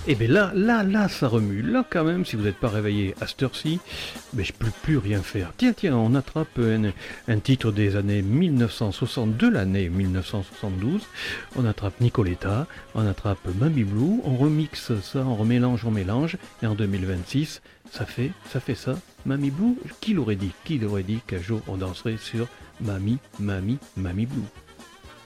Et bien là, ça remue. Là, quand même, si vous n'êtes pas réveillé à cette heure-ci, ben, je ne peux plus rien faire. Tiens, on attrape un titre des années 1960, de l'année 1972. On attrape Nicoletta, on attrape Mamie Blue, on remixe ça, on mélange. Et en 2026, ça fait ça. Mamie Blue, qui l'aurait dit qu'un jour on danserait sur Mamie Blue.